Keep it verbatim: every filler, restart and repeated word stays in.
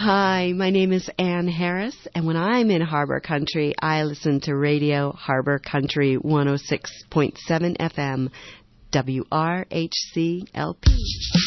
Hi, my name is Ann Harris, and when I'm in Harbor Country, I listen to Radio Harbor Country one oh six point seven F M, W R H C L P.